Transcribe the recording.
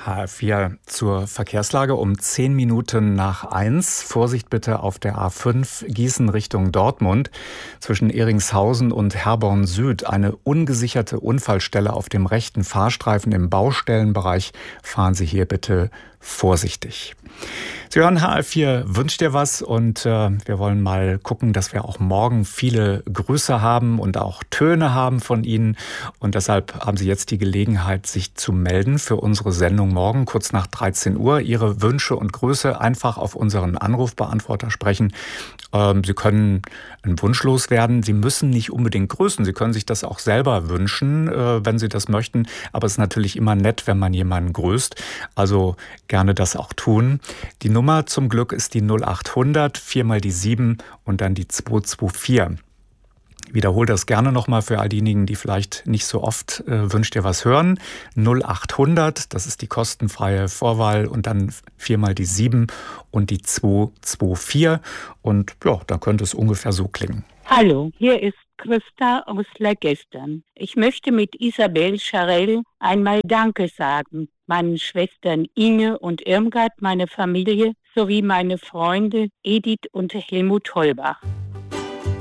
HR4 zur Verkehrslage um 10 Minuten nach 1. Vorsicht bitte auf der A5 Gießen Richtung Dortmund. Zwischen Eringshausen und Herborn Süd eine ungesicherte Unfallstelle auf dem rechten Fahrstreifen im Baustellenbereich. Fahren Sie hier bitte vorsichtig. Sie hören HR4 wünscht dir was und wir wollen mal gucken, dass wir auch morgen viele Grüße haben und auch Töne haben von Ihnen. Und deshalb haben Sie jetzt die Gelegenheit, sich zu melden für unsere Sendung morgen kurz nach 13 Uhr. Ihre Wünsche und Grüße einfach auf unseren Anrufbeantworter sprechen. Sie können einen Wunsch loswerden. Sie müssen nicht unbedingt grüßen. Sie können sich das auch selber wünschen, wenn Sie das möchten. Aber es ist natürlich immer nett, wenn man jemanden grüßt. Also gerne das auch tun. Die Nummer zum Glück ist die 0800, 4 mal die 7 und dann die 224. Ich wiederhole das gerne nochmal für all diejenigen, die vielleicht nicht so oft wünscht ihr was hören. 0800, das ist die kostenfreie Vorwahl und dann 4 mal die 7 und die 224. Und ja, da könnte es ungefähr so klingen. Hallo, hier ist Christa aus Laegestern. Ich möchte mit Isabel Scharell einmal Danke sagen. Meinen Schwestern Inge und Irmgard, meine Familie, sowie meine Freunde Edith und Helmut Holbach.